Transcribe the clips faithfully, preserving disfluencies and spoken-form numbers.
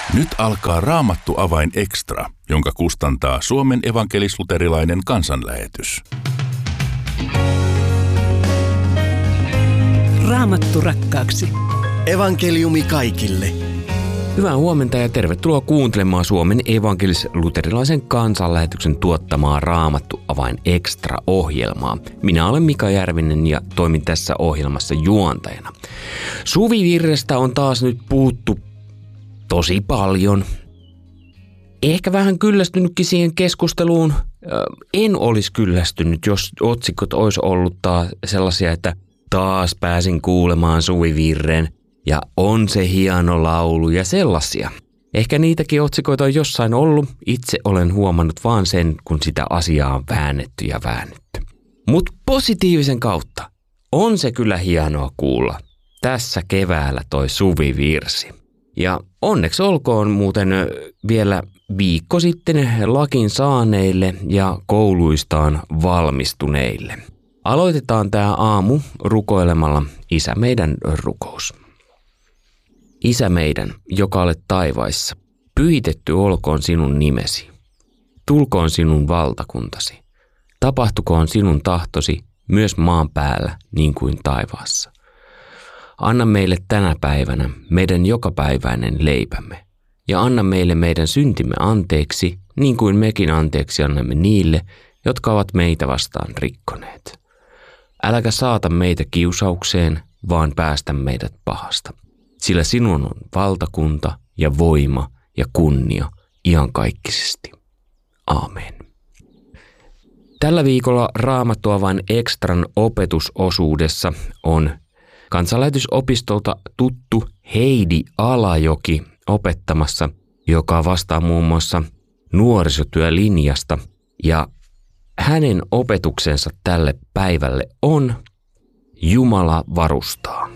Nyt alkaa Raamattu avain extra, jonka kustantaa Suomen evankelis-luterilainen kansanlähetys. Raamattu rakkaaksi. Evankeliumi kaikille. Hyvää huomenta ja tervetuloa kuuntelemaan Suomen evankelis-luterilaisen kansanlähetyksen tuottamaa Raamattu avain extra-ohjelmaa. Minä olen Mika Järvinen ja toimin tässä ohjelmassa juontajana. Suvivirrestä on taas nyt puhuttu tosi paljon. Ehkä vähän kyllästynytkin siihen keskusteluun. En olisi kyllästynyt, jos otsikot olisi ollut taas sellaisia, että taas pääsin kuulemaan suvivirren ja on se hieno laulu ja sellaisia. Ehkä niitäkin otsikoita on jossain ollut. Itse olen huomannut vaan sen, kun sitä asiaa on väännetty ja väännetty. Mutta positiivisen kautta on se kyllä hienoa kuulla tässä keväällä toi suvivirsi. Ja onneksi olkoon muuten vielä viikko sitten lakin saaneille ja kouluistaan valmistuneille. Aloitetaan tämä aamu rukoilemalla Isä meidän rukous. Isä meidän, joka olet taivaissa, pyhitetty olkoon sinun nimesi. Tulkoon sinun valtakuntasi. Tapahtukoon sinun tahtosi myös maan päällä niin kuin taivaassa. Anna meille tänä päivänä meidän jokapäiväinen leipämme, ja anna meille meidän syntimme anteeksi, niin kuin mekin anteeksi annamme niille, jotka ovat meitä vastaan rikkoneet. Äläkä saata meitä kiusaukseen, vaan päästä meidät pahasta, sillä sinun on valtakunta ja voima ja kunnia iankaikkisesti. Aamen. Tällä viikolla Raamattu avain extran opetusosuudessa on kansanlähetysopistolta tuttu Heidi Alajoki opettamassa, joka vastaa muun muassa nuorisotyölinjasta, ja hänen opetuksensa tälle päivälle on Jumala varustaa.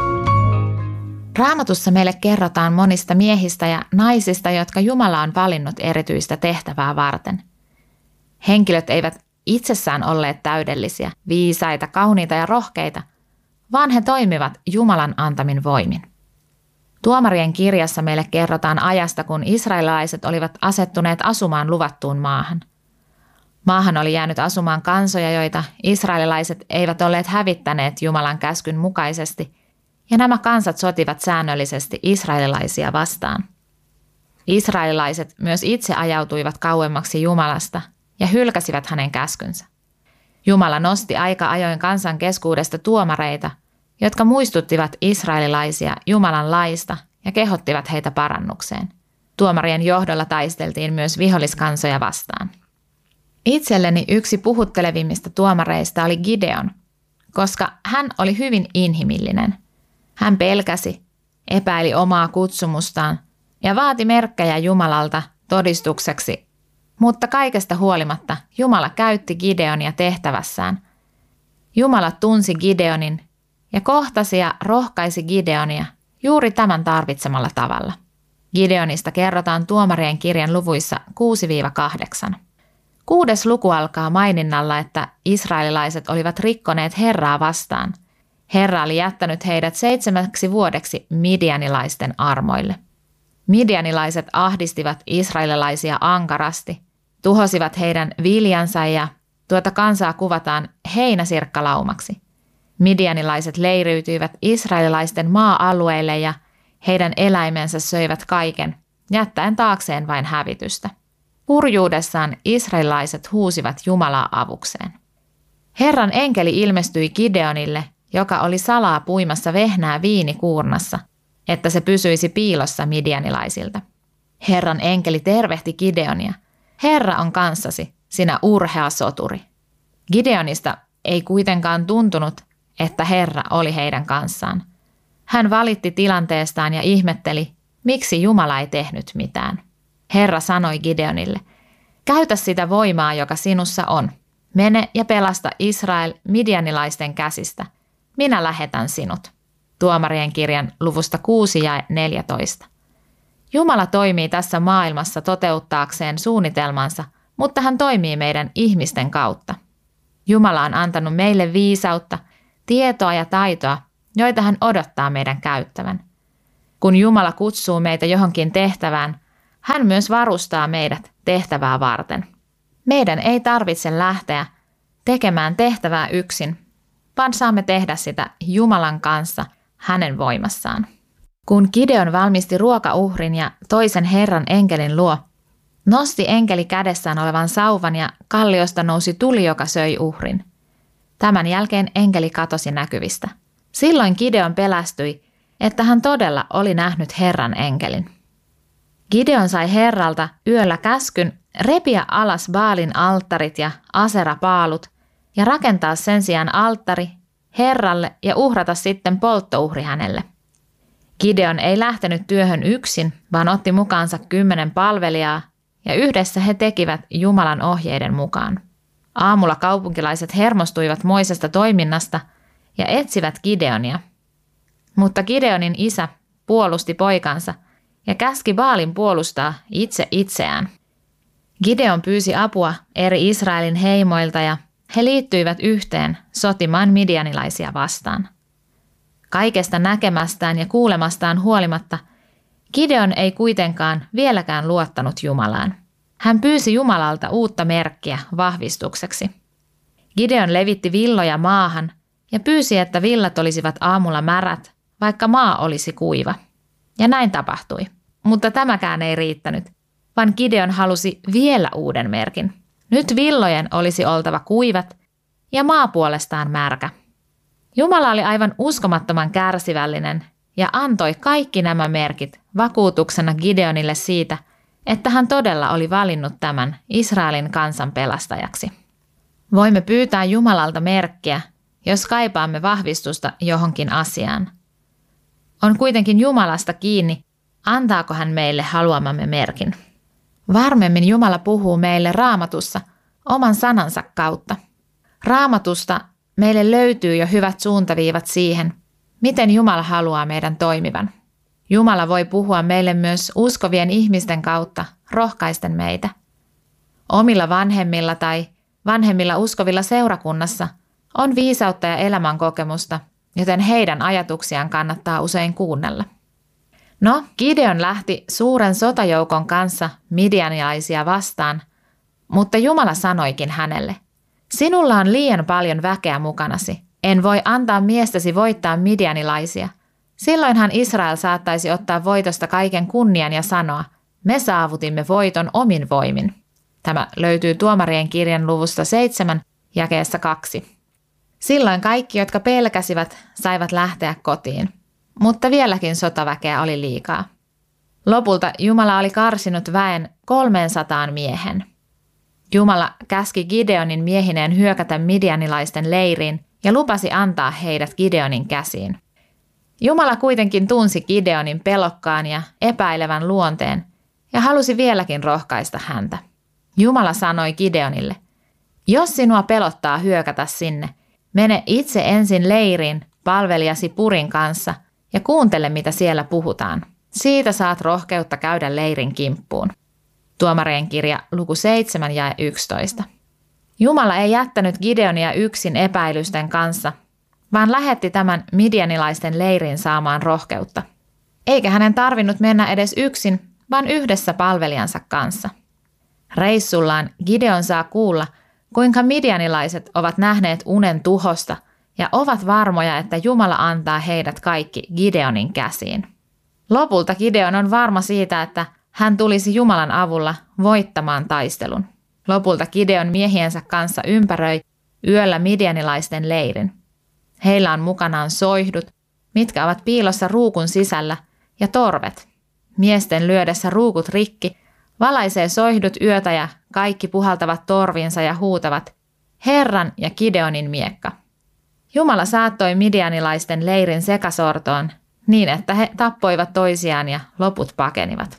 Raamatussa meille kerrotaan monista miehistä ja naisista, jotka Jumala on valinnut erityistä tehtävää varten. Henkilöt eivät itsessään olleet täydellisiä, viisaita, kauniita ja rohkeita, vaan he toimivat Jumalan antamin voimin. Tuomarien kirjassa meille kerrotaan ajasta, kun israelilaiset olivat asettuneet asumaan luvattuun maahan. Maahan oli jäänyt asumaan kansoja, joita israelilaiset eivät olleet hävittäneet Jumalan käskyn mukaisesti, ja nämä kansat sotivat säännöllisesti israelilaisia vastaan. Israelilaiset myös itse ajautuivat kauemmaksi Jumalasta ja hylkäsivät hänen käskynsä. Jumala nosti aika ajoin kansan keskuudesta tuomareita, jotka muistuttivat israelilaisia Jumalan laista ja kehottivat heitä parannukseen. Tuomarien johdolla taisteltiin myös viholliskansoja vastaan. Itselleni yksi puhuttelevimmista tuomareista oli Gideon, koska hän oli hyvin inhimillinen. Hän pelkäsi, epäili omaa kutsumustaan ja vaati merkkejä Jumalalta todistukseksi, mutta kaikesta huolimatta Jumala käytti Gideonia tehtävässään. Jumala tunsi Gideonin ja kohtasi ja rohkaisi Gideonia juuri tämän tarvitsemalla tavalla. Gideonista kerrotaan Tuomarien kirjan luvuissa kuusi kahdeksan. Kuudes luku alkaa maininnalla, että israelilaiset olivat rikkoneet Herraa vastaan. Herra oli jättänyt heidät seitsemäksi vuodeksi midianilaisten armoille. Midianilaiset ahdistivat israelilaisia ankarasti, tuhosivat heidän viljansa ja tuota kansaa kuvataan heinäsirkkalaumaksi. Midianilaiset leiriytyivät israelilaisten maa-alueille ja heidän eläimensä söivät kaiken, jättäen taakseen vain hävitystä. Hurjuudessaan israelilaiset huusivat Jumalaa avukseen. Herran enkeli ilmestyi Gideonille, joka oli salaa puimassa vehnää viinikuurnassa, että se pysyisi piilossa midianilaisilta. Herran enkeli tervehti Gideonia. Herra on kanssasi, sinä urhea soturi. Gideonista ei kuitenkaan tuntunut, että Herra oli heidän kanssaan. Hän valitti tilanteestaan ja ihmetteli, miksi Jumala ei tehnyt mitään. Herra sanoi Gideonille, käytä sitä voimaa, joka sinussa on. Mene ja pelasta Israel midianilaisten käsistä. Minä lähetän sinut. Tuomarien kirjan luvusta kuusi ja neljätoista. Jumala toimii tässä maailmassa toteuttaakseen suunnitelmansa, mutta hän toimii meidän ihmisten kautta. Jumala on antanut meille viisautta, tietoa ja taitoa, joita hän odottaa meidän käyttävän. Kun Jumala kutsuu meitä johonkin tehtävään, hän myös varustaa meidät tehtävää varten. Meidän ei tarvitse lähteä tekemään tehtävää yksin, vaan saamme tehdä sitä Jumalan kanssa hänen voimassaan. Kun Gideon valmisti ruokauhrin ja toisen Herran enkelin luo, nosti enkeli kädessään olevan sauvan ja kalliosta nousi tuli, joka söi uhrin. Tämän jälkeen enkeli katosi näkyvistä. Silloin Gideon pelästyi, että hän todella oli nähnyt Herran enkelin. Gideon sai Herralta yöllä käskyn repiä alas Baalin alttarit ja aserapaalut ja rakentaa sen sijaan alttari Herralle ja uhrata sitten polttouhri hänelle. Gideon ei lähtenyt työhön yksin, vaan otti mukaansa kymmenen palvelijaa ja yhdessä he tekivät Jumalan ohjeiden mukaan. Aamulla kaupunkilaiset hermostuivat moisesta toiminnasta ja etsivät Gideonia. Mutta Gideonin isä puolusti poikansa ja käski Baalin puolustaa itse itseään. Gideon pyysi apua eri Israelin heimoilta ja he liittyivät yhteen sotimaan midianilaisia vastaan. Kaikesta näkemästään ja kuulemastaan huolimatta Gideon ei kuitenkaan vieläkään luottanut Jumalaan. Hän pyysi Jumalalta uutta merkkiä vahvistukseksi. Gideon levitti villoja maahan ja pyysi, että villat olisivat aamulla märät, vaikka maa olisi kuiva. Ja näin tapahtui. Mutta tämäkään ei riittänyt, vaan Gideon halusi vielä uuden merkin. Nyt villojen olisi oltava kuivat ja maa puolestaan märkä. Jumala oli aivan uskomattoman kärsivällinen ja antoi kaikki nämä merkit vakuutuksena Gideonille siitä, että hän todella oli valinnut tämän Israelin kansan pelastajaksi. Voimme pyytää Jumalalta merkkiä, jos kaipaamme vahvistusta johonkin asiaan. On kuitenkin Jumalasta kiinni, antaako hän meille haluamamme merkin. Varmemmin Jumala puhuu meille Raamatussa oman sanansa kautta. Raamatusta meille löytyy jo hyvät suuntaviivat siihen, miten Jumala haluaa meidän toimivan. Jumala voi puhua meille myös uskovien ihmisten kautta, rohkaisten meitä. Omilla vanhemmilla tai vanhemmilla uskovilla seurakunnassa on viisautta ja elämänkokemusta, joten heidän ajatuksiaan kannattaa usein kuunnella. No, Gideon lähti suuren sotajoukon kanssa midianilaisia vastaan, mutta Jumala sanoikin hänelle, sinulla on liian paljon väkeä mukanasi, en voi antaa miestäsi voittaa midianilaisia. Silloinhan Israel saattaisi ottaa voitosta kaiken kunnian ja sanoa, me saavutimme voiton omin voimin. Tämä löytyy Tuomarien kirjan luvusta seitsemän, jakeessa kaksi. Silloin kaikki, jotka pelkäsivät, saivat lähteä kotiin, mutta vieläkin sotaväkeä oli liikaa. Lopulta Jumala oli karsinut väen kolmeensataan miehen. Jumala käski Gideonin miehineen hyökätä midianilaisten leiriin ja lupasi antaa heidät Gideonin käsiin. Jumala kuitenkin tunsi Gideonin pelokkaan ja epäilevän luonteen ja halusi vieläkin rohkaista häntä. Jumala sanoi Gideonille, jos sinua pelottaa hyökätä sinne, mene itse ensin leiriin palvelijasi Purin kanssa ja kuuntele, mitä siellä puhutaan. Siitä saat rohkeutta käydä leirin kimppuun. Tuomarien kirja luku seitsemän jae yksitoista. Jumala ei jättänyt Gideonia yksin epäilysten kanssa, vaan lähetti tämän midianilaisten leirin saamaan rohkeutta. Eikä hänen tarvinnut mennä edes yksin, vaan yhdessä palvelijansa kanssa. Reissullaan Gideon saa kuulla, kuinka midianilaiset ovat nähneet unen tuhosta ja ovat varmoja, että Jumala antaa heidät kaikki Gideonin käsiin. Lopulta Gideon on varma siitä, että hän tulisi Jumalan avulla voittamaan taistelun. Lopulta Gideon miehiensä kanssa ympäröi yöllä midianilaisten leirin. Heillä on mukanaan soihdut, mitkä ovat piilossa ruukun sisällä, ja torvet. Miesten lyödessä ruukut rikki, valaisee soihdut yötä ja kaikki puhaltavat torviinsa ja huutavat, Herran ja Gideonin miekka. Jumala saattoi midianilaisten leirin sekasortoon niin, että he tappoivat toisiaan ja loput pakenivat.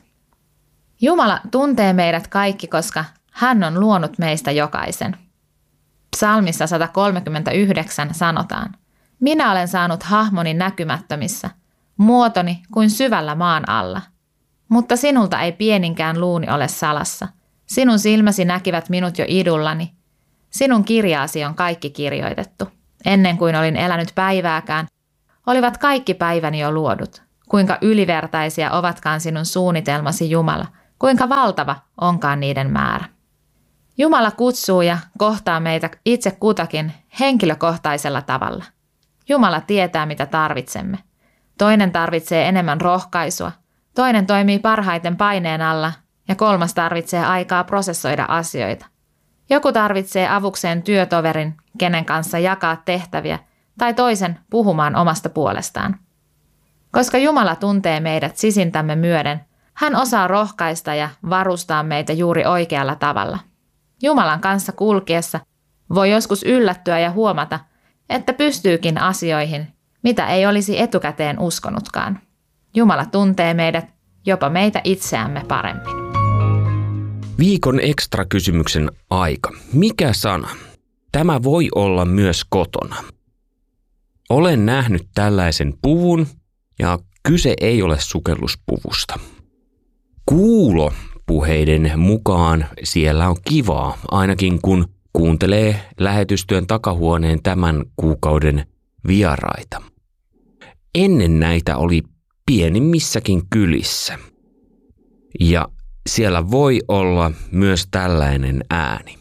Jumala tuntee meidät kaikki, koska hän on luonut meistä jokaisen. Psalmissa sata kolmekymmentäyhdeksän sanotaan, minä olen saanut hahmoni näkymättömissä, muotoni kuin syvällä maan alla. Mutta sinulta ei pieninkään luuni ole salassa. Sinun silmäsi näkivät minut jo idullani. Sinun kirjaasi on kaikki kirjoitettu. Ennen kuin olin elänyt päivääkään, olivat kaikki päiväni jo luodut. kuinka ylivertaisia ovatkaan sinun suunnitelmasi, Jumala, kuinka valtava onkaan niiden määrä. Jumala kutsuu ja kohtaa meitä itse kutakin henkilökohtaisella tavalla. Jumala tietää, mitä tarvitsemme. Toinen tarvitsee enemmän rohkaisua, toinen toimii parhaiten paineen alla ja kolmas tarvitsee aikaa prosessoida asioita. Joku tarvitsee avukseen työtoverin, kenen kanssa jakaa tehtäviä, tai toisen puhumaan omasta puolestaan. Koska Jumala tuntee meidät sisintämme myöden, hän osaa rohkaista ja varustaa meitä juuri oikealla tavalla. Jumalan kanssa kulkiessa voi joskus yllättyä ja huomata, että pystyykin asioihin, mitä ei olisi etukäteen uskonutkaan. Jumala tuntee meidät, jopa meitä itseämme paremmin. Viikon ekstra kysymyksen aika. Mikä sana? Tämä voi olla myös kotona. Olen nähnyt tällaisen puvun ja kyse ei ole sukelluspuvusta. Kuulopuheiden mukaan siellä on kivaa, ainakin kun kuuntelee lähetystyön takahuoneen tämän kuukauden vieraita. Ennen näitä oli pienimmissäkin kylissä. Ja siellä voi olla myös tällainen ääni.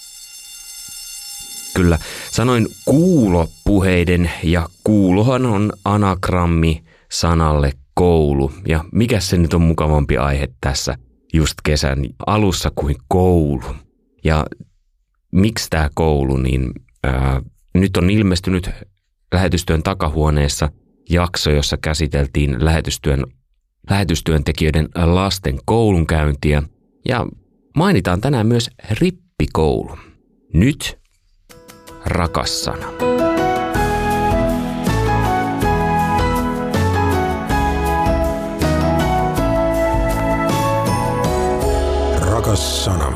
Kyllä, sanoin kuulopuheiden ja kuulohan on anagrammi sanalle koulu. Ja mikä se nyt on mukavampi aihe tässä just kesän alussa kuin koulu. Ja miksi tämä koulu, niin ää, nyt on ilmestynyt lähetystyön takahuoneessa jakso, jossa käsiteltiin lähetystyön, lähetystyöntekijöiden lasten koulunkäyntiä. Ja mainitaan tänään myös rippikoulu. Nyt rakas sana. Rakas sana.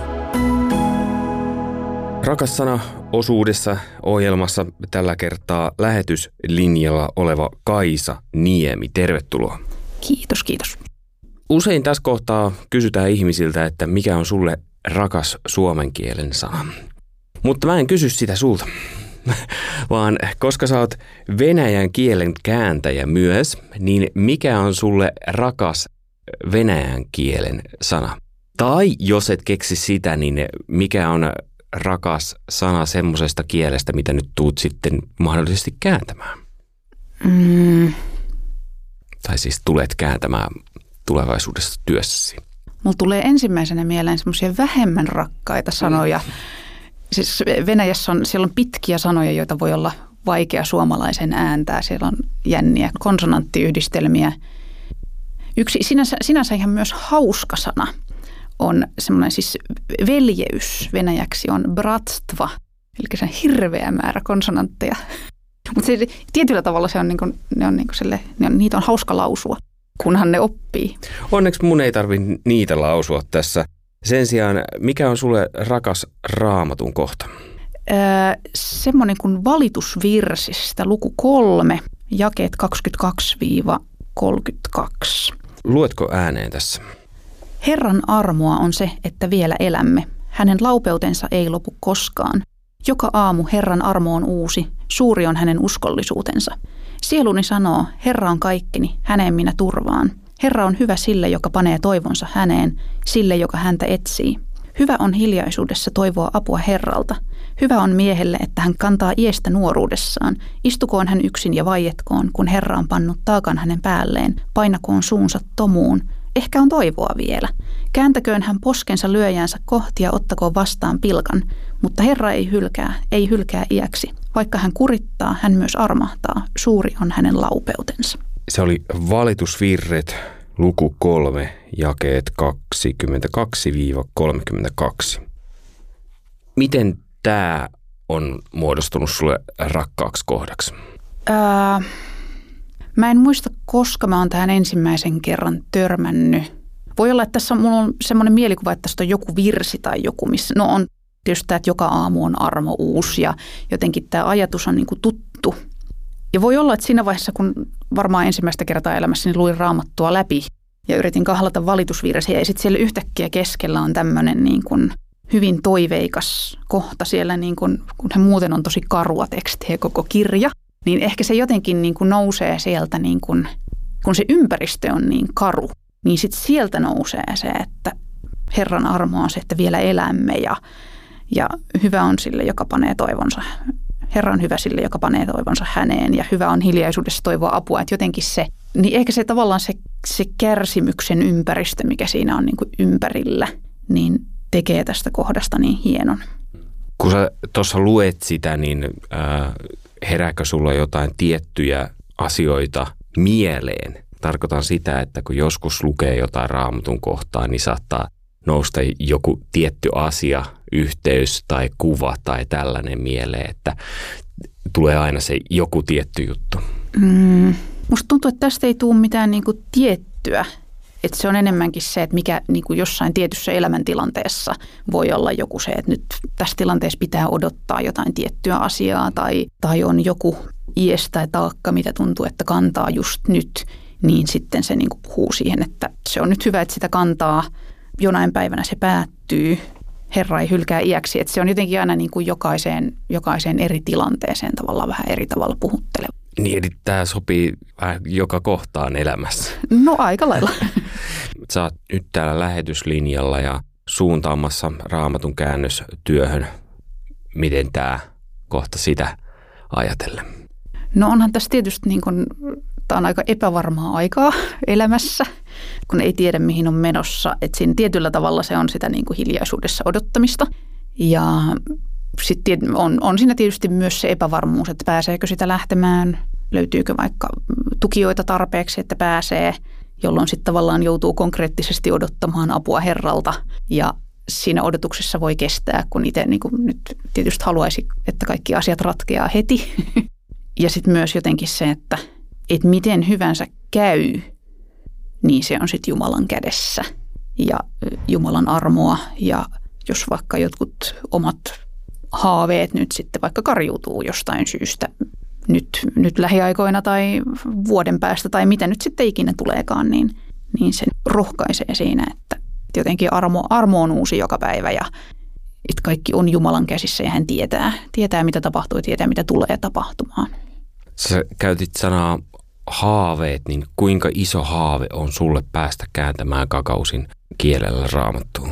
Rakas sana osuudessa ohjelmassa tällä kertaa lähetyslinjalla oleva Kaisa Niemi. Tervetuloa. Kiitos, kiitos. Usein tässä kohtaa kysytään ihmisiltä, että mikä on sulle rakas suomen kielen sana. Mutta mä en kysy sitä sulta, vaan koska sä oot venäjän kielen kääntäjä myös, niin mikä on sulle rakas venäjän kielen sana? Tai jos et keksi sitä, niin mikä on rakas sana semmoisesta kielestä, mitä nyt tuut sitten mahdollisesti kääntämään? Mm. Tai siis tulet kääntämään tulevaisuudessa työssäsi. Mulla tulee ensimmäisenä mieleen semmoisia vähemmän rakkaita sanoja. Mm. Siis Venäjässä on, siellä on pitkiä sanoja, joita voi olla vaikea suomalaisen ääntää. Siellä on jänniä konsonanttiyhdistelmiä. Yksi sinänsä, sinänsä ihan myös hauska sana on semmoinen siis veljeys venäjäksi on bratstva, eli se on hirveä määrä konsonantteja. Mutta tietyllä tavalla se on niin kuin, ne on niin kuin sille, ne on, niitä on hauska lausua, kunhan ne oppii. Onneksi mun ei tarvitse niitä lausua tässä. Sen sijaan, mikä on sulle rakas Raamatun kohta? Öö, semmoinen kuin valitusvirsistä, luku kolme, jakeet kaksikymmentäkaksi kolmekymmentäkaksi. Luetko ääneen tässä? Herran armoa on se, että vielä elämme. Hänen laupeutensa ei lopu koskaan. Joka aamu Herran armo on uusi, suuri on hänen uskollisuutensa. Sieluni sanoo, Herra on kaikkini, häneen minä turvaan. Herra on hyvä sille, joka panee toivonsa häneen, sille, joka häntä etsii. Hyvä on hiljaisuudessa toivoa apua Herralta. Hyvä on miehelle, että hän kantaa iestä nuoruudessaan. Istukoon hän yksin ja vaietkoon, kun Herra on pannut taakan hänen päälleen. Painakoon suunsa tomuun. Ehkä on toivoa vielä. Kääntäköön hän poskensa lyöjäänsä kohti ja ottakoon vastaan pilkan. Mutta Herra ei hylkää, ei hylkää iäksi. Vaikka hän kurittaa, hän myös armahtaa. Suuri on hänen laupeutensa. Se oli valitusvirret, luku kolme, jakeet kaksikymmentäkaksi kolmekymmentäkaksi. Miten tämä on muodostunut sulle rakkaaksi kohdaksi? Öö, mä en muista, koska mä oon tähän ensimmäisen kerran törmännyt. Voi olla, että tässä on, mulla on semmoinen mielikuva, että tästä on joku virsi tai joku, missä, no on tietysti tämä, että joka aamu on armo uusi ja jotenkin tämä ajatus on niin kuin tuttu. Ja voi olla, että siinä vaiheessa, kun varmaan ensimmäistä kertaa elämässäni luin Raamattua läpi ja yritin kahlata valitusvirsiä ja sitten siellä yhtäkkiä keskellä on tämmöinen niin kuin hyvin toiveikas kohta siellä, niin kuin, kun he muuten on tosi karua tekstiä koko kirja, niin ehkä se jotenkin niin kuin nousee sieltä niin kuin kun se ympäristö on niin karu, niin sitten sieltä nousee se, että Herran armo on se, että vielä elämme ja, ja hyvä on sille, joka panee toivonsa. Herra on hyvä sille, joka panee toivonsa häneen ja hyvä on hiljaisuudessa toivoa apua. Että jotenkin se, niin ehkä se tavallaan se, se kärsimyksen ympäristö, mikä siinä on niin kuin ympärillä, niin tekee tästä kohdasta niin hienon. Kun sä tuossa luet sitä, niin äh, herääkö sulla jotain tiettyjä asioita mieleen? Tarkoitan sitä, että kun joskus lukee jotain Raamatun kohtaa, niin saattaa nousta joku tietty asia, yhteys tai kuva tai tällainen mieleen, että tulee aina se joku tietty juttu. Mm, musta tuntuu, että tästä ei tule mitään niinku tiettyä. Että se on enemmänkin se, että mikä niinku jossain tietyssä elämäntilanteessa voi olla joku se, että nyt tässä tilanteessa pitää odottaa jotain tiettyä asiaa tai, tai on joku ies tai taakka, mitä tuntuu, että kantaa just nyt, niin sitten se niinku puhuu siihen, että se on nyt hyvä, että sitä kantaa. Jonain päivänä se päättyy. Herra ei hylkää iäksi. Että se on jotenkin aina niin kuin jokaiseen, jokaiseen eri tilanteeseen tavallaan vähän eri tavalla puhutteleva. Niin, eli tämä sopii vähän joka kohtaan elämässä. No aika lailla. Sä oot nyt täällä lähetyslinjalla ja suuntaamassa Raamatun käännöstyöhön. Miten tämä kohta sitä ajatellen? No onhan tässä tietysti niin kuin, tämä on aika epävarmaa aikaa elämässä, kun ei tiedä mihin on menossa. Että siinä tietyllä tavalla se on sitä niin kuin hiljaisuudessa odottamista. Ja sitten on, on siinä tietysti myös se epävarmuus, että pääseekö sitä lähtemään, löytyykö vaikka tukijoita tarpeeksi, että pääsee, jolloin sitten tavallaan joutuu konkreettisesti odottamaan apua Herralta. Ja siinä odotuksessa voi kestää, kun itse niin kuin nyt tietysti haluaisi, että kaikki asiat ratkeaa heti. Ja sitten myös jotenkin se, että, että miten hyvänsä käy, niin se on sitten Jumalan kädessä ja Jumalan armoa. Ja jos vaikka jotkut omat haaveet nyt sitten vaikka karjuutuu jostain syystä nyt, nyt lähiaikoina tai vuoden päästä tai mitä nyt sitten ikinä tuleekaan, niin, niin se rohkaisee siinä, että jotenkin armo, armo on uusi joka päivä ja että kaikki on Jumalan käsissä ja hän tietää, tietää mitä tapahtuu ja tietää mitä tulee tapahtumaan. Sä käytit sanaa haaveet, niin kuinka iso haave on sulle päästä kääntämään Gagausin kielellä Raamattuun?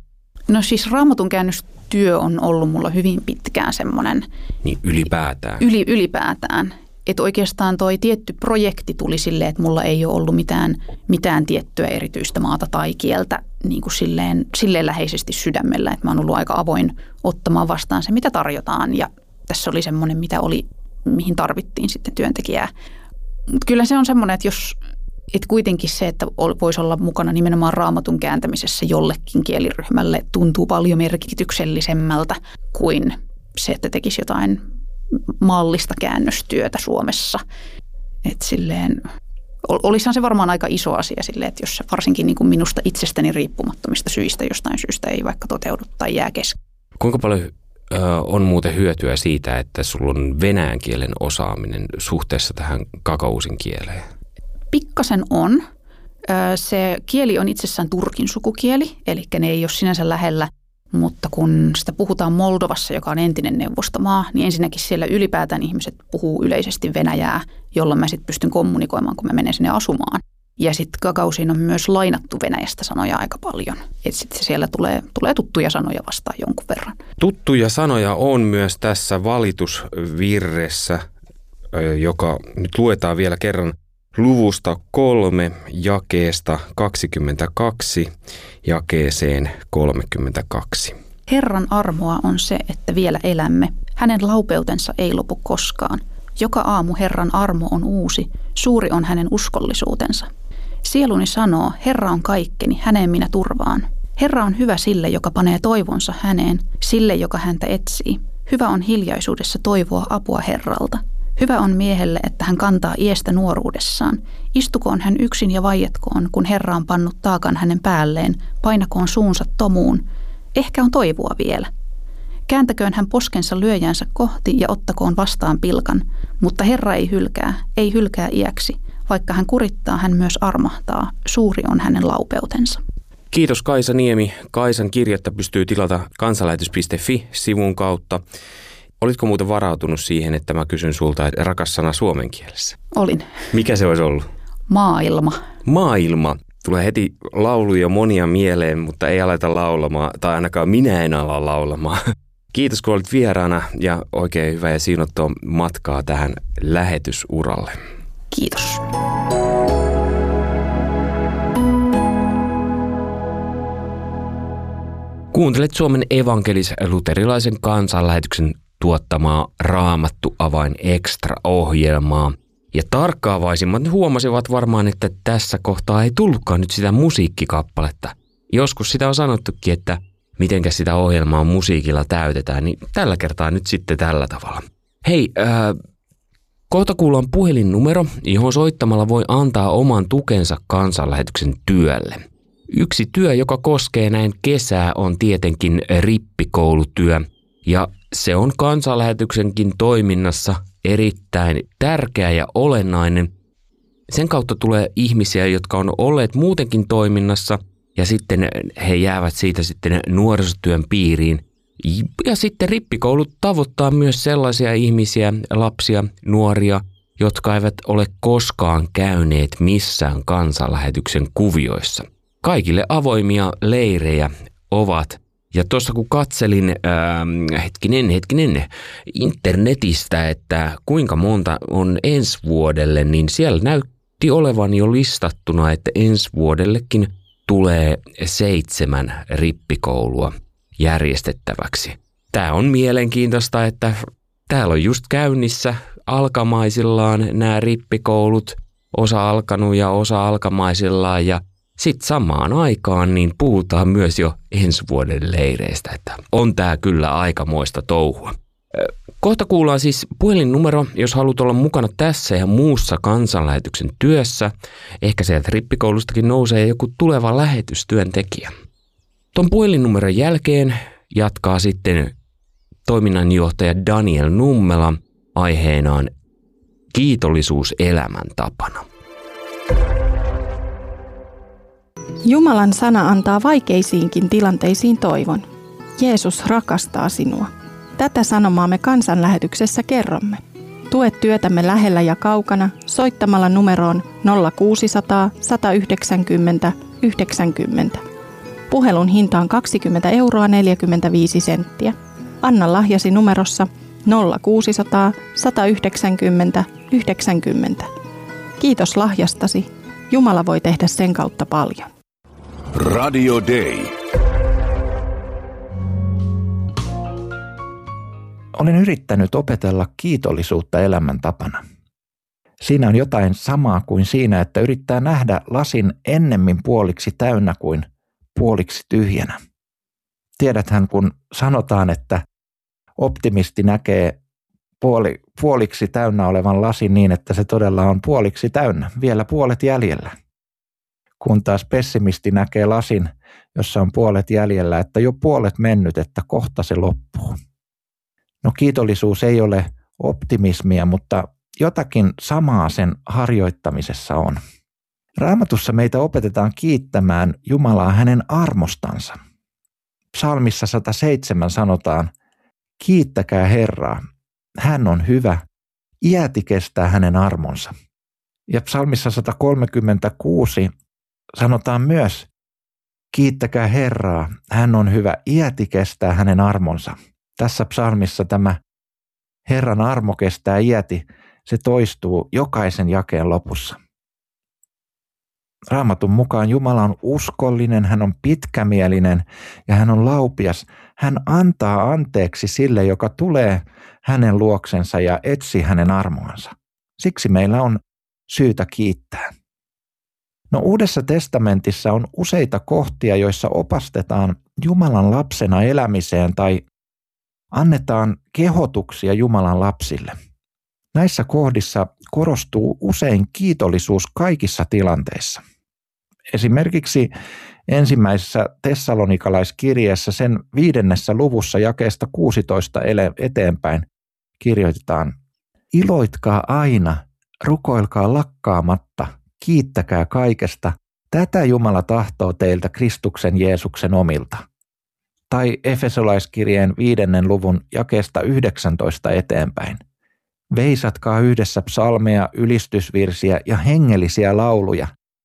No siis Raamatun käännöstyö on ollut mulla hyvin pitkään semmoinen. Niin ylipäätään? Yli, ylipäätään. Että oikeastaan toi tietty projekti tuli silleen, että mulla ei ole ollut mitään, mitään tiettyä erityistä maata tai kieltä niin kuin silleen, silleen läheisesti sydämellä. Että mä oon ollut aika avoin ottamaan vastaan se, mitä tarjotaan. Ja tässä oli semmoinen, mitä oli, mihin tarvittiin sitten työntekijää. Mutta kyllä se on semmoinen, että jos... Että kuitenkin se, että voisi olla mukana nimenomaan Raamatun kääntämisessä jollekin kieliryhmälle tuntuu paljon merkityksellisemmältä kuin se, että tekisi jotain maallista käännöstyötä Suomessa. Että silleen, olisihan se varmaan aika iso asia silleen, että jos se varsinkin niin kuin minusta itsestäni riippumattomista syistä jostain syystä ei vaikka toteudu tai jää kesken. Kuinka paljon ö, on muuten hyötyä siitä, että sulla on venäjän kielen osaaminen suhteessa tähän gagausin kieleen? Pikkasen on. Se kieli on itsessään turkin sukukieli, eli ne ei ole sinänsä lähellä, mutta kun sitä puhutaan Moldovassa, joka on entinen neuvostomaa, niin ensinnäkin siellä ylipäätään ihmiset puhuu yleisesti venäjää, jolloin mä sitten pystyn kommunikoimaan, kun mä menen sinne asumaan. Ja sitten Gagausiin on myös lainattu Venäjästä sanoja aika paljon, että sitten siellä tulee, tulee tuttuja sanoja vastaan jonkun verran. Tuttuja sanoja on myös tässä valitusvirressä, joka nyt luetaan vielä kerran. Luvusta kolme, jakeesta kaksikymmentäkaksi, jakeeseen kolmekymmentäkaksi. Herran armoa on se, että vielä elämme. Hänen laupeutensa ei lopu koskaan. Joka aamu Herran armo on uusi, suuri on hänen uskollisuutensa. Sieluni sanoo, Herra on kaikkeni, häneen minä turvaan. Herra on hyvä sille, joka panee toivonsa häneen, sille, joka häntä etsii. Hyvä on hiljaisuudessa toivoa apua Herralta. Hyvä on miehelle, että hän kantaa iestä nuoruudessaan. Istukoon hän yksin ja vaietkoon, kun Herra on pannut taakan hänen päälleen, painakoon suunsa tomuun. Ehkä on toivoa vielä. Kääntäköön hän poskensa lyöjänsä kohti ja ottakoon vastaan pilkan. Mutta Herra ei hylkää, ei hylkää iäksi. Vaikka hän kurittaa, hän myös armahtaa. Suuri on hänen laupeutensa. Kiitos Kaisa Niemi. Kaisan kirjettä pystyy tilata kansanlähetys piste fi-sivun kautta. Olitko muuten varautunut siihen, että mä kysyn sulta, että rakas sana suomen kielessä? Olin. Mikä se olisi ollut? Maailma. Maailma. Tulee heti lauluja monia mieleen, mutta ei aleta laulamaan, tai ainakaan minä en ala laulamaan. Kiitos, kun olit vieraana ja oikein hyvää ja siinottua matkaa tähän lähetysuralle. Kiitos. Kuuntelet Suomen evankelis-luterilaisen kansanlähetyksen tuottamaa Raamattu avain Extra-ohjelmaa. Ja tarkkaavaisimmat huomasivat varmaan, että tässä kohtaa ei tullutkaan nyt sitä musiikkikappaletta. Joskus sitä on sanottukin, että mitenkä sitä ohjelmaa musiikilla täytetään, niin tällä kertaa nyt sitten tällä tavalla. Hei, ää, kohta kuullaan puhelinnumero, johon soittamalla voi antaa oman tukensa kansanlähetyksen työlle. Yksi työ, joka koskee näin kesää, on tietenkin rippikoulutyö, ja se on kansanlähetyksenkin toiminnassa erittäin tärkeä ja olennainen. Sen kautta tulee ihmisiä, jotka on olleet muutenkin toiminnassa, ja sitten he jäävät siitä sitten nuorisotyön piiriin. Ja sitten rippikoulut tavoittaa myös sellaisia ihmisiä, lapsia, nuoria, jotka eivät ole koskaan käyneet missään kansanlähetyksen kuvioissa. Kaikille avoimia leirejä ovat. Ja tuossa kun katselin ää, hetkinen, hetkinen, internetistä, että kuinka monta on ensi vuodelle, niin siellä näytti olevan jo listattuna, että ensi vuodellekin tulee seitsemän rippikoulua järjestettäväksi. Tämä on mielenkiintoista, että täällä on just käynnissä alkamaisillaan nämä rippikoulut, osa alkanut ja osa alkamaisillaan, ja sitten samaan aikaan niin puhutaan myös jo ensi vuoden leireistä, että on tää kyllä aikamoista touhua. Kohta kuullaan siis puhelinnumero, jos haluat olla mukana tässä ja muussa kansanlähetyksen työssä. Ehkä sieltä rippikoulustakin nousee joku tuleva lähetystyöntekijä. Ton puhelinnumeron jälkeen jatkaa sitten toiminnanjohtaja Daniel Nummela aiheenaan kiitollisuus elämäntapana. Jumalan sana antaa vaikeisiinkin tilanteisiin toivon. Jeesus rakastaa sinua. Tätä sanomaa me kansanlähetyksessä kerromme. Tue työtämme lähellä ja kaukana soittamalla numeroon nolla kuusisataa, sata yhdeksänkymmentä, yhdeksänkymmentä. Puhelun hinta on kaksikymmentä euroa neljäkymmentäviisi senttiä. Anna lahjasi numerossa nolla kuusisataa, sata yhdeksänkymmentä, yhdeksänkymmentä. Kiitos lahjastasi. Jumala voi tehdä sen kautta paljon. Radio Day. Olen yrittänyt opetella kiitollisuutta elämäntapana. Siinä on jotain samaa kuin siinä, että yrittää nähdä lasin ennemmin puoliksi täynnä kuin puoliksi tyhjänä. Tiedäthän, kun sanotaan, että optimisti näkee puoli, puoliksi täynnä olevan lasin niin, että se todella on puoliksi täynnä, vielä puolet jäljellä. Kun taas pessimisti näkee lasin, jossa on puolet jäljellä, että jo puolet mennyt, että kohta se loppuu. No kiitollisuus ei ole optimismia, mutta jotakin samaa sen harjoittamisessa on. Raamatussa meitä opetetaan kiittämään Jumalaa hänen armostansa. Psalmissa sata seitsemän sanotaan, kiittäkää Herraa, hän on hyvä, iäti kestää hänen armonsa. Ja psalmissa sata kolmekymmentäkuusi sanotaan myös, kiittäkää Herraa, hän on hyvä, iäti kestää hänen armonsa. Tässä psalmissa tämä Herran armo kestää iäti, se toistuu jokaisen jakeen lopussa. Raamatun mukaan Jumala on uskollinen, hän on pitkämielinen ja hän on laupias. Hän antaa anteeksi sille, joka tulee hänen luoksensa ja etsi hänen armoansa. Siksi meillä on syytä kiittää. No Uudessa testamentissa on useita kohtia, joissa opastetaan Jumalan lapsena elämiseen tai annetaan kehotuksia Jumalan lapsille. Näissä kohdissa korostuu usein kiitollisuus kaikissa tilanteissa. Esimerkiksi ensimmäisessä tessalonikalaiskirjeessä sen viidennessä luvussa jakeesta kuusitoista eteenpäin kirjoitetaan, iloitkaa aina, rukoilkaa lakkaamatta, kiittäkää kaikesta, tätä Jumala tahtoo teiltä Kristuksen Jeesuksen omilta. Tai Efesolaiskirjeen viidennen luvun jakeesta yhdeksäntoista eteenpäin. Veisatkaa yhdessä psalmeja, ylistysvirsiä ja hengellisiä lauluja.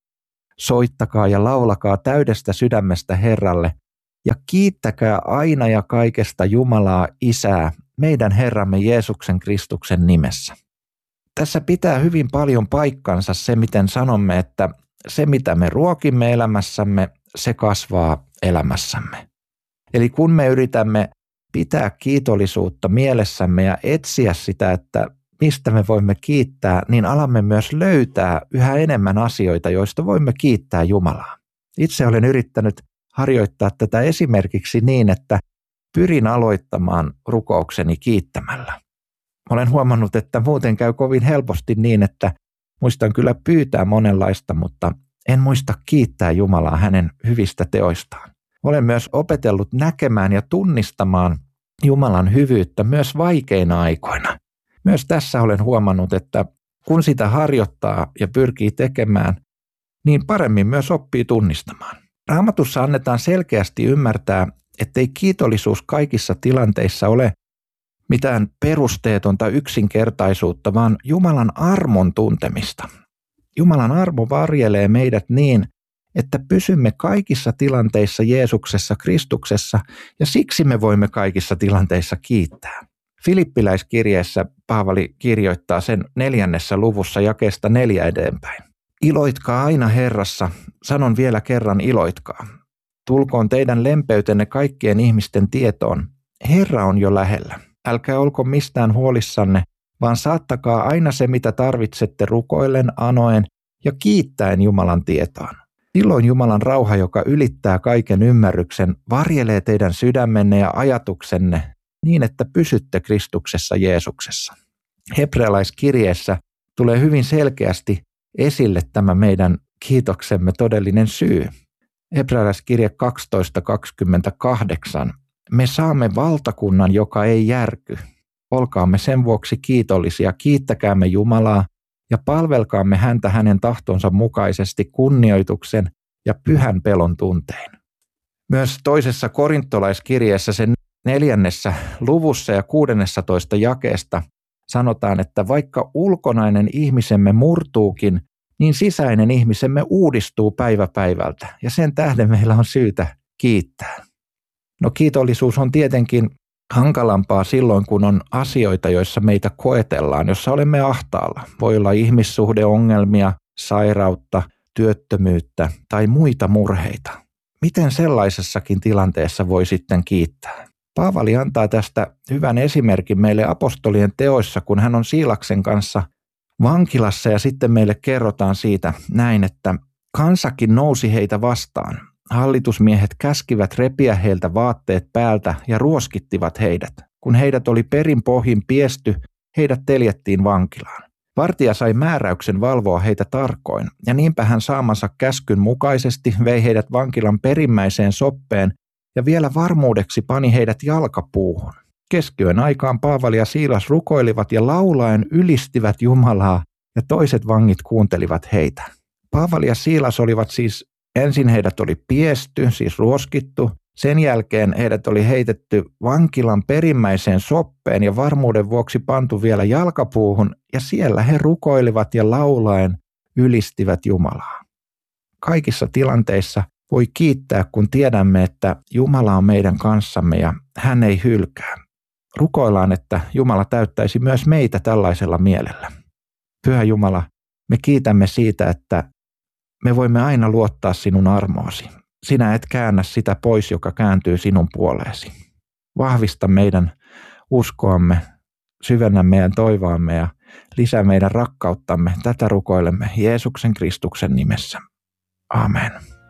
Soittakaa ja laulakaa täydestä sydämestä Herralle ja kiittäkää aina ja kaikesta Jumalaa Isää meidän Herramme Jeesuksen Kristuksen nimessä. Tässä pitää hyvin paljon paikkansa se, miten sanomme, että se mitä me ruokimme elämässämme, se kasvaa elämässämme. Eli kun me yritämme pitää kiitollisuutta mielessämme ja etsiä sitä, että mistä me voimme kiittää, niin alamme myös löytää yhä enemmän asioita, joista voimme kiittää Jumalaa. Itse olen yrittänyt harjoittaa tätä esimerkiksi niin, että pyrin aloittamaan rukoukseni kiittämällä. Olen huomannut, että muuten käy kovin helposti niin, että muistan kyllä pyytää monenlaista, mutta en muista kiittää Jumalaa hänen hyvistä teoistaan. Olen myös opetellut näkemään ja tunnistamaan Jumalan hyvyyttä myös vaikeina aikoina. Myös tässä olen huomannut, että kun sitä harjoittaa ja pyrkii tekemään, niin paremmin myös oppii tunnistamaan. Raamatussa annetaan selkeästi ymmärtää, ettei kiitollisuus kaikissa tilanteissa ole mitään perusteetonta yksinkertaisuutta, vaan Jumalan armon tuntemista. Jumalan armo varjelee meidät niin, että pysymme kaikissa tilanteissa Jeesuksessa Kristuksessa ja siksi me voimme kaikissa tilanteissa kiittää. Filippiläiskirjeessä Paavali kirjoittaa sen neljännessä luvussa jakeesta neljä eteenpäin. Iloitkaa aina Herrassa, sanon vielä kerran iloitkaa. Tulkoon teidän lempeytenne kaikkien ihmisten tietoon. Herra on jo lähellä. Älkää olko mistään huolissanne, vaan saattakaa aina se, mitä tarvitsette rukoillen, anoen ja kiittäen Jumalan tietoon. Silloin Jumalan rauha, joka ylittää kaiken ymmärryksen, varjelee teidän sydämenne ja ajatuksenne niin, että pysytte Kristuksessa Jeesuksessa. Hebrealaiskirjeessä tulee hyvin selkeästi esille tämä meidän kiitoksemme todellinen syy. Hebrealaiskirje kaksitoista kaksikymmentäkahdeksan. Me saamme valtakunnan, joka ei järky. Olkaamme sen vuoksi kiitollisia, kiittäkäämme Jumalaa ja palvelkaamme häntä hänen tahtonsa mukaisesti kunnioituksen ja pyhän pelon tuntein. Myös toisessa korintolaiskirjeessä sen neljännessä luvussa ja kuudennessatoista jakeesta sanotaan, että vaikka ulkonainen ihmisemme murtuukin, niin sisäinen ihmisemme uudistuu päivä päivältä ja sen tähden meillä on syytä kiittää. No kiitollisuus on tietenkin hankalampaa silloin, kun on asioita, joissa meitä koetellaan, jossa olemme ahtaalla. Voi olla ihmissuhdeongelmia, sairautta, työttömyyttä tai muita murheita. Miten sellaisessakin tilanteessa voi sitten kiittää? Paavali antaa tästä hyvän esimerkin meille apostolien teoissa, kun hän on Siilaksen kanssa vankilassa ja sitten meille kerrotaan siitä näin, että kansakin nousi heitä vastaan. Hallitusmiehet käskivät repiä heiltä vaatteet päältä ja ruoskittivat heidät. Kun heidät oli perin pohjin piesty, heidät teljettiin vankilaan. Vartija sai määräyksen valvoa heitä tarkoin, ja niinpä hän saamansa käskyn mukaisesti vei heidät vankilan perimmäiseen soppeen ja vielä varmuudeksi pani heidät jalkapuuhun. Keskiyön aikaan Paavali ja Siilas rukoilivat ja laulaen ylistivät Jumalaa, ja toiset vangit kuuntelivat heitä. Paavali ja Siilas olivat siis, ensin heidät oli piesty, siis ruoskittu, sen jälkeen heidät oli heitetty vankilan perimmäiseen soppeen ja varmuuden vuoksi pantu vielä jalkapuuhun, ja siellä he rukoilivat ja laulaen ylistivät Jumalaa. Kaikissa tilanteissa voi kiittää, kun tiedämme, että Jumala on meidän kanssamme ja hän ei hylkää. Rukoillaan, että Jumala täyttäisi myös meitä tällaisella mielellä. Pyhä Jumala, me kiitämme siitä, että me voimme aina luottaa sinun armoosi. Sinä et käännä sitä pois, joka kääntyy sinun puoleesi. Vahvista meidän uskoamme, syvennä meidän toivoamme ja lisää meidän rakkauttamme. Tätä rukoilemme Jeesuksen Kristuksen nimessä. Amen.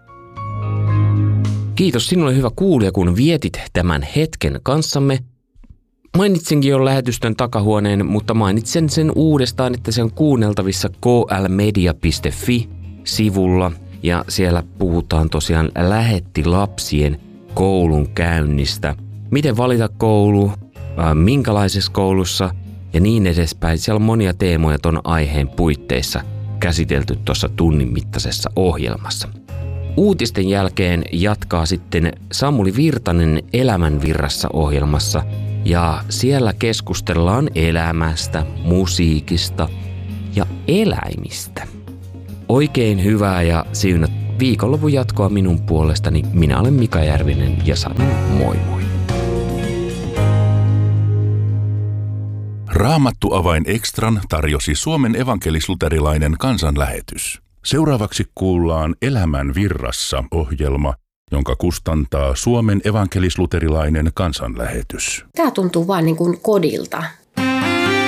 Kiitos sinulle hyvä kuulija, kun vietit tämän hetken kanssamme. Mainitsinkin jo lähetystön takahuoneen, mutta mainitsen sen uudestaan, että se on kuunneltavissa k l media piste f i sivulla ja siellä puhutaan tosiaan lähettilapsien koulun käynnistä. Miten valita koulu, minkälaisessa koulussa ja niin edespäin. Siellä on monia teemoja ton aiheen puitteissa käsitelty tuossa tunnin mittaisessa ohjelmassa. Uutisten jälkeen jatkaa sitten Samuli Virtanen Elämän virrassa -ohjelmassa Ja siellä keskustellaan elämästä, musiikista ja eläimistä. Oikein hyvää ja siunat viikonlopun jatkoa minun puolestani. Minä olen Mika Järvinen ja sanon moi moi. Raamattu-avain Extran tarjosi Suomen evankelis-luterilainen kansanlähetys. Seuraavaksi kuullaan Elämän virrassa -ohjelma, jonka kustantaa Suomen evankelis-luterilainen kansanlähetys. Tämä tuntuu vaan niin kuin kodilta.